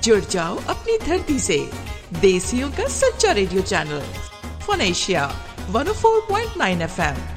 जुड़ जाओ अपनी धरती से। देसियों का सच्चा radio channel fun Asia 104.9 FM।